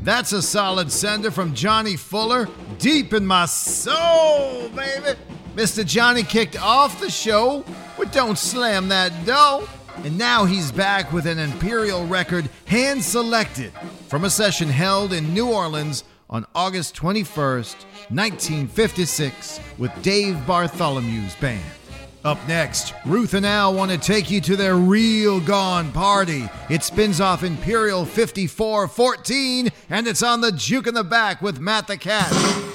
That's a solid sender from Johnny Fuller, deep in my soul, baby. Mr. Johnny kicked off the show with Don't Slam That Dough, and now he's back with an Imperial record hand-selected from a session held in New Orleans on August 21st, 1956, with Dave Bartholomew's band. Up next, Ruth and Al want to take you to their real gone party. It spins off Imperial 54-14, and it's on the Juke in the Back with Matt the Cat.